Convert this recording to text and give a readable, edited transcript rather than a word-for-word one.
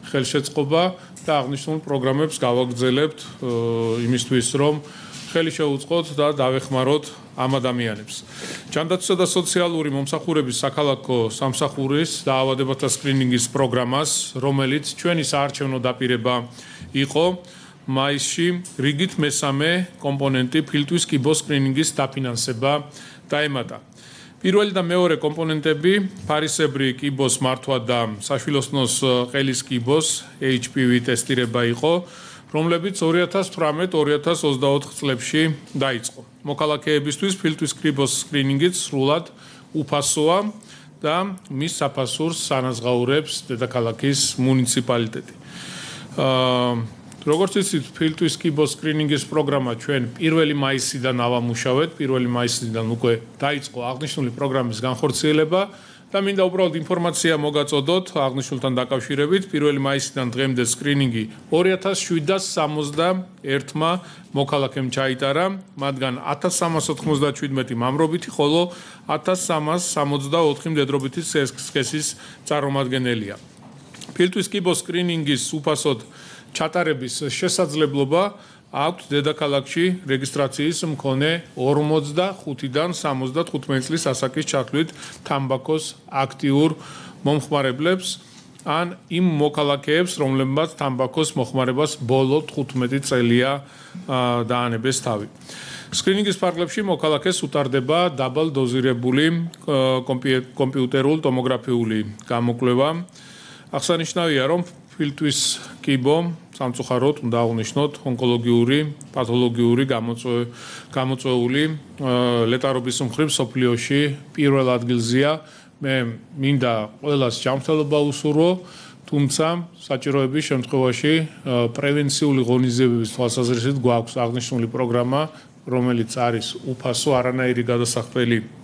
ხელშეწყობა და აღნიშნულ პროგრამებს გავაგრძელებთ იმისთვის, რომ ხელი შეუწყოთ და დავეხმაროთ ამ ადამიანებს. ჯანდაცვისა და სოციალური მომსახურების საქალაქო სამსახურის დაავადებათა სკრინინგის პროგრამას, რომელიც ჩვენი საარჩევნო დაპირება იყო, მაისში რიგით მესამე კომპონენტი ფილტვის კიბოს სკრინინგის დაფინანსება დაემატა. პირველი და მეორე კომპონენტები ფარისებრი კიბოს მართვა და საშვილოსნოს ყელის კიბოს HPV ტესტირება იყო, რომლებიც 2018-2024 წლებში დაიწყო. მოქალაქეებისთვის ფილტვის კიბოს სკრინინგიც სრულად უფასოა და მის საფასურს ანაზღაურებს დედაქალაქის მუნიციპალიტეტი. როგორც იცით, ფილტვის კიბოს სკრინინგის პროგრამა ჩვენ 1 მაისიდან ავამუშავეთ, 1 მაისიდან უკვე დაიწყო აღნიშნული პროგრამის განხორციელება და მინდა უბრალოდ ინფორმაცია მოგაწოდოთ აღნიშნულთან დაკავშირებით. 1 მაისიდან დღემდე სკრინინგი 2361-მა მოქალაქემ ჩაიტარა, მათგან 1397 მამრობითი, ხოლო 1364 მდედრობითი სქესის წარმომადგენელია. ფილტვის კიბოს სკრინინგის უფასოდ ჩატარების შესაძლებლობა აქვს დედაქალაქში რეგისტრაციის მქონე 45-დან 75 წლის ასაკის ჩათვლით თამბაქოს აქტიურ მომხმარებლებს ან იმ მოქალაქეებს, რომლებმაც თამბაქოს მოხმარებას ბოლო 15 წელია დაანებეს თავი. სკრინინგის ფარგლებში მოქალაქეს უტარდება დაბალდოზირებული კომპიუტერულ ტომოგრაფიული გამოკვლევა. აღსანიშნავია, რომ ფილტვის კიბო სამწუხაროდ უნდა აღნიშნოთ ონკოლოგიური, პათოლოგიური გამოწვეული ლეტარობის მხრივ სოფლიოში პირველ ადგილზეა. მე მინდა ყველას ჯანმრთელობა უსურვო, თუმცა საჭიროების შემთხვევაში პრევენციული ღონისძიებების თვალსაზრისით გვაქვს აღნიშნული პროგრამა, რომელიც არის უფასო, არანაირი გადასახდელი